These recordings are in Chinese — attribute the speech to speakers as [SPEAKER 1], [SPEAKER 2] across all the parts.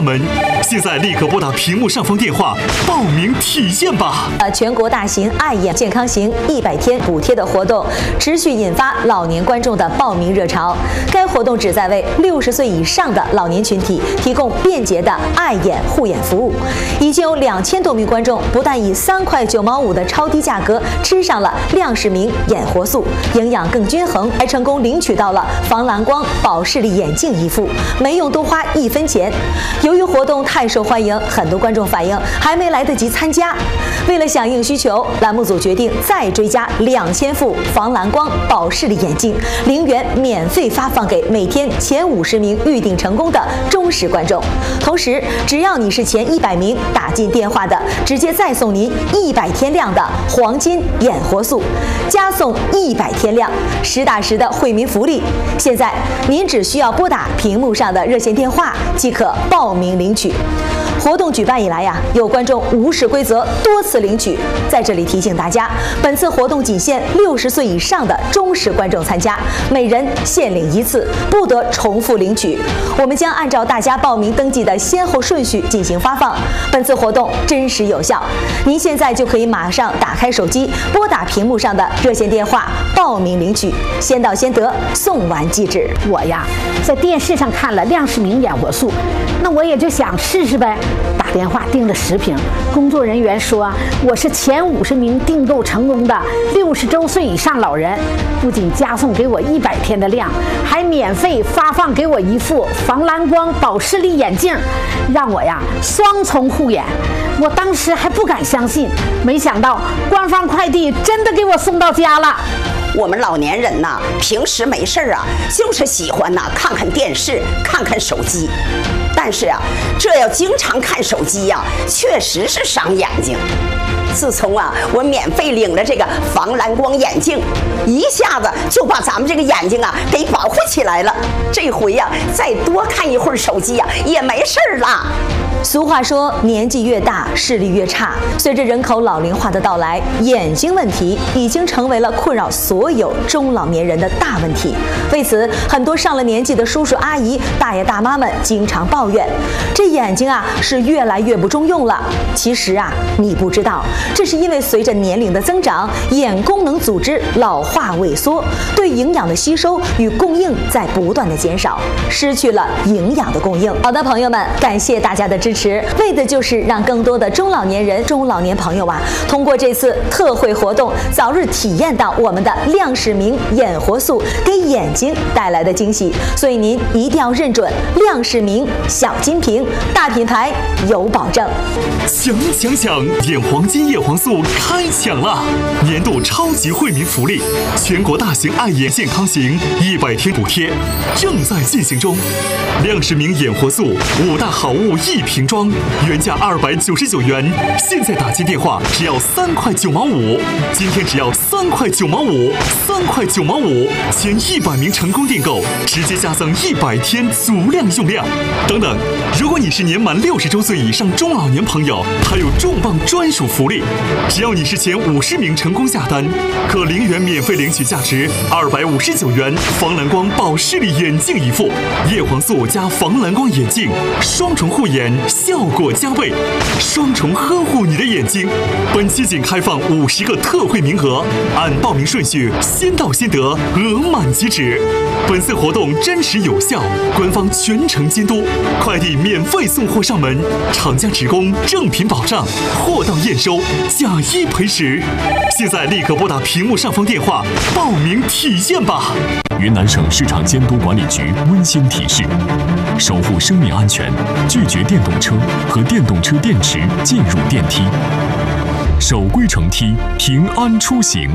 [SPEAKER 1] 门。现在立刻拨打屏幕上方电话报名体验吧！
[SPEAKER 2] 全国大型爱眼健康行100天补贴的活动持续引发老年观众的报名热潮。该活动旨在为60岁以上的老年群体提供便捷的爱眼护眼服务。已经有2000多名观众不但以3块9毛5的超低价格吃上了亮视明眼活素，营养更均衡，还成功领取到了防蓝光保视力眼镜一副，没用多花1分钱。由于活动太受欢迎，很多观众反映还没来得及参加。为了响应需求，栏目组决定再追加2000副防蓝光保视力眼镜，0元免费发放给每天前50名预订成功的忠实观众。同时，只要你是前100名打进电话的，直接再送您100天量的黄金眼活素，加送100天量，实打实的惠民福利。现在您只需要拨打屏幕上的热线电话即可报名领取。活动举办以来有观众无视规则多次领取。在这里提醒大家，本次活动仅限60岁以上的忠实观众参加，每人限领1次，不得重复领取。我们将按照大家报名登记的先后顺序进行发放。本次活动真实有效，您现在就可以马上打开手机，拨打屏幕上的热线电话报名领取，先到先得，送完即止。
[SPEAKER 3] 我在电视上看了亮视明眼活素，那我也就想试试呗。打电话订了10瓶，工作人员说我是前50名订购成功的60周岁以上老人，不仅加送给我100天的量，还免费发放给我1副防蓝光保视力眼镜，让我双重护眼。我当时还不敢相信，没想到官方快递真的给我送到家了。
[SPEAKER 4] 我们老年人平时没事就是喜欢看看电视，看看手机。但是这要经常看手机确实是伤眼睛。自从我免费领了这个防蓝光眼镜，一下子就把咱们这个眼睛给保护起来了。这回再多看一会儿手机也没事了。
[SPEAKER 2] 俗话说，年纪越大，视力越差。随着人口老龄化的到来，眼睛问题已经成为了困扰所有中老年人的大问题。为此，很多上了年纪的叔叔阿姨、大爷大妈们经常抱怨，这眼睛是越来越不中用了。其实你不知道，这是因为随着年龄的增长，眼功能组织老化萎缩，对营养的吸收与供应在不断的减少，失去了营养的供应。好的，朋友们，感谢大家的支持，为的就是让更多的中老年人、中老年朋友通过这次特惠活动，早日体验到我们的亮视明眼活素给眼睛带来的惊喜。所以您一定要认准亮视明小金瓶，大品牌有保证。
[SPEAKER 1] 抢！眼黄金叶黄素开抢了！年度超级惠民福利，全国大型爱眼健康行100天补贴正在进行中。亮视明眼活素5大好物1瓶装，原价299元，现在打进电话只要3块9毛5，今天只要3块9毛5，3块9毛5，前100名成功订购直接加赠100天足量用量。等等，如果你是年满60周岁以上中老年朋友，还有重磅专属福利，只要你是前50名成功下单，可0元免费领取价值259元防蓝光保视力眼镜一副，叶黄素加防蓝光眼镜，双重护眼，效果加倍，双重呵护你的眼睛。本期仅开放50个特惠名额，按报名顺序先到先得，额满即止。本次活动真实有效，官方全程监督，快递免费送货上门，厂家职工正品保障，货到验收，假一赔10。现在立刻拨打屏幕上方电话报名体验吧。
[SPEAKER 5] 云南省市场监督管理局温馨提示：守护生命安全，拒绝电动车和电动车电池进入电梯，守规乘梯，平安出行。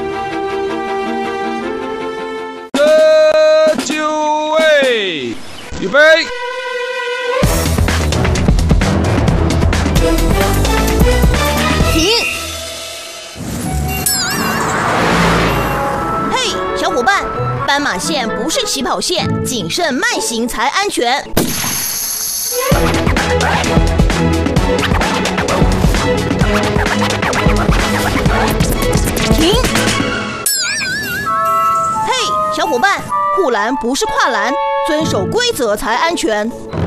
[SPEAKER 6] 就位，预备。
[SPEAKER 7] 小伙伴，斑马线不是起跑线，谨慎慢行才安全。停！嘿，小伙伴，护栏不是跨栏，遵守规则才安全。